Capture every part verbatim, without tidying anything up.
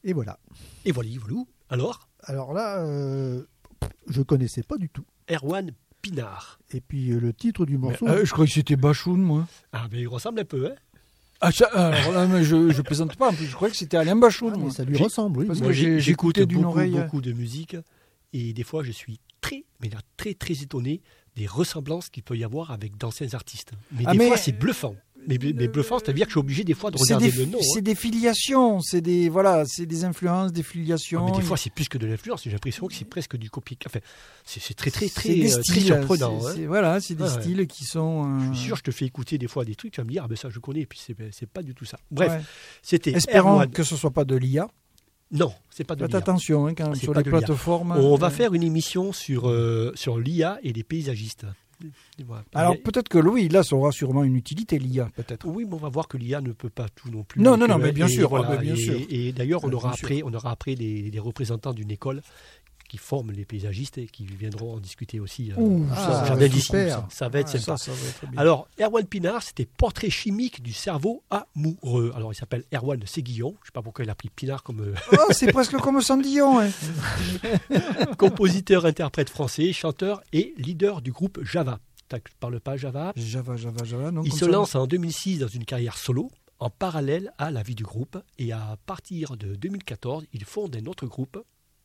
Et voilà. Et voilà, voilà. Alors Alors là, euh, je connaissais pas du tout. Erwan Pinard. Et puis euh, le titre du morceau. Mais, euh, je croyais que c'était Bachoun, moi. Ah, mais il ressemble un peu, hein. Ah, ça, alors là, mais je, je plaisante pas. En plus, je croyais que c'était Alain Bachoun. Ah, mais moi. ça lui J'ai- ressemble, oui. Parce Moi, que j'ai- j'écoute j'écoutais d'une beaucoup, oreille. beaucoup de musique et des fois je suis très, mais là, très, très étonné des ressemblances qu'il peut y avoir avec d'anciens artistes. Mais Ah, des mais- fois c'est bluffant. Mais, mais bluffant, c'est-à-dire que je suis obligé des fois de C'est regarder des, le nom. c'est hein. des filiations, c'est des voilà, c'est des influences, des Ah, filiations. mais des fois c'est plus que de l'influence. J'ai l'impression que c'est presque du copier. Enfin, c'est c'est très, très, C'est très, des euh, très styles, surprenant. c'est- hein. c'est- voilà, c'est des Ouais, ouais. styles qui sont. euh, Je suis sûr, je te fais écouter des fois des trucs, tu vas me dire, ah ben ça je connais, et puis c'est c'est pas du tout ça. Bref, ouais. c'était Espérons Erwan. que ce soit pas de l'I A. Non, c'est pas de Faites l'I A. attention hein, quand même C'est sur pas les de l'I A. plateformes. On va euh, faire une émission sur, euh, sur l'I A et les paysagistes. Voilà. Alors Mais- peut-être que oui, là, ça aura sûrement une utilité l'I A, peut-être. Oui, mais on va voir que l'I A ne peut pas tout non plus. Non, non, non, Et- mais bien et sûr, voilà, ah, ben, bien et, sûr. et d'ailleurs, on Ah, aura bien sûr. après, on aura après des, des représentants d'une école qui forment les paysagistes et qui viendront en discuter aussi. euh, Ouh, au ça, jardin ouais, d'ici. super. Ça, ça va être Ouais, sympa. ça, ça va être bien. Alors, Erwan Pinard, c'était Portrait chimique du cerveau amoureux. Alors, il s'appelle Erwan Séguillon. Je ne sais pas pourquoi il a pris Pinard comme euh, Oh, c'est presque comme Sandillon. Hein. compositeur, interprète français, chanteur et leader du groupe Java. Tu ne parles pas Java? Java, Java, Java. Non, Il comme se ça. lance en deux mille six dans une carrière solo, en parallèle à la vie du groupe, et à partir de deux mille quatorze, il fonde un autre groupe,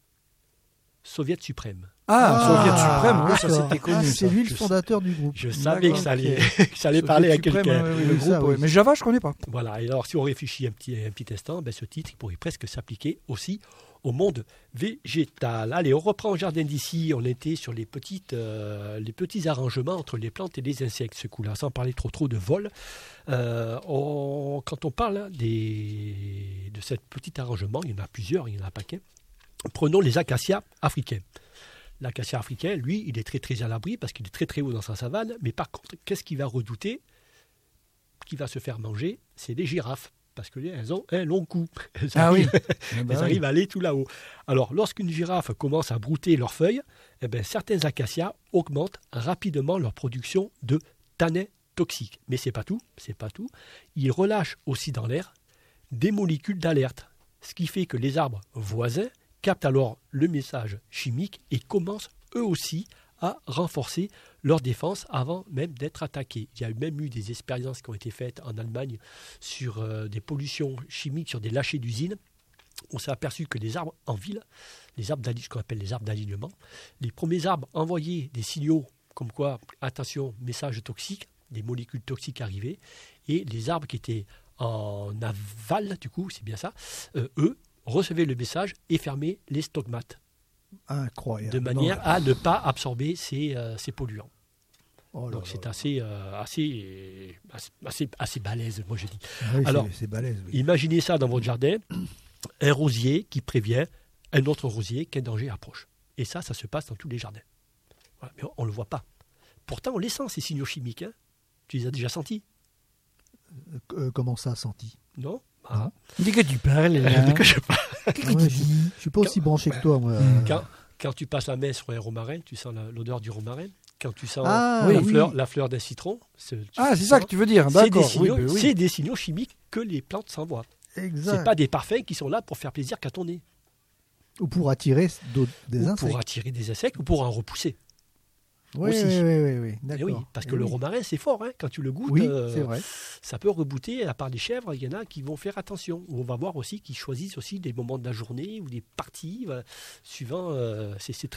Soviet Suprême. Ah, Soviet Ah, Suprême, oui, ça d'accord. c'était connu. Ah, c'est ça. lui le Je- fondateur du groupe. Je savais que ça allait, D'accord, que ça allait Soviet parler à Suprême, quelqu'un. oui, oui, le Oui, groupe, ça, oui. oui. Mais Java, je connais pas. Voilà, et alors si on réfléchit un petit, un petit instant, ben, ce titre il pourrait presque s'appliquer aussi au monde végétal. Allez, on reprend au jardin d'ici, on était sur les, petites, euh, les petits arrangements entre les plantes et les insectes, ce coup-là, sans parler trop trop de vol. Euh, on- quand on parle des, de ce petit arrangement, il y en a plusieurs, il y en a un paquet. Prenons les acacias africains. L'acacia africain, lui, il est très très à l'abri parce qu'il est très très haut dans sa savane, mais par contre, qu'est-ce qu'il va redouter, qui va se faire manger, c'est les girafes. Parce qu'elles ont un long cou. Elles Ah oui. arrivent, Eh ben elles oui. arrivent à aller tout là-haut. Alors, lorsqu'une girafe commence à brouter leurs feuilles, eh ben, certains acacias augmentent rapidement leur production de tanins toxiques. Mais c'est pas tout, c'est pas tout. Ils relâchent aussi dans l'air des molécules d'alerte, ce qui fait que les arbres voisins captent alors le message chimique et commencent eux aussi à renforcer leur défense avant même d'être attaqués. Il y a même eu des expériences qui ont été faites en Allemagne sur euh, des pollutions chimiques, sur des lâchers d'usines. On s'est aperçu que les arbres en ville, les arbres d'alignement, ce qu'on appelle les arbres d'alignement, les premiers arbres envoyaient des signaux comme quoi, attention, message toxique, des molécules toxiques arrivaient, et les arbres qui étaient en aval, du coup, c'est bien ça, euh, eux, recevaient le message et fermaient les stigmates, Incroyable. de manière à ne pas absorber ces, euh, ces polluants. Oh là Donc là c'est là. assez, euh, assez, assez, assez balèze, moi je dis. Ah oui, Alors, c'est- c'est balèze. Oui. Imaginez ça dans votre jardin, un rosier qui prévient un autre rosier qu'un danger approche. Et ça, ça se passe dans tous les jardins. Voilà, mais on ne le voit pas. Pourtant, on les sent, ces signaux chimiques. Hein. Tu les as déjà sentis? Euh, comment ça, senti? Non? Ah. Dis que tu parles. De Là. quoi je parle? Ah ouais, je ne suis pas aussi branché que toi, moi. Quand, quand tu passes la main sur un romarin, tu sens la- l'odeur du romarin. Quand tu sens Ah, la, oui. fleur, la fleur d'un citron, c'est- tu Ah, c'est sens- ça que tu veux dire. c'est des, D'accord. Oui, signaux, ben oui. c'est des signaux chimiques que les plantes s'envoient. Exact. C'est pas des parfums qui sont là pour faire plaisir qu'à ton nez. Ou pour attirer d'autres- des Ou insectes. pour attirer des insectes ou pour en repousser. Oui, aussi. oui, oui, oui, oui. Eh D'accord. oui, parce que Eh le oui. romarin, c'est fort. Hein. Quand tu le goûtes, Oui, euh, c'est vrai. ça peut rebooter. À part les chèvres, il y en a qui vont faire attention. On va voir aussi qu'ils choisissent aussi des moments de la journée ou des parties, voilà, suivant. Euh, c'est c'est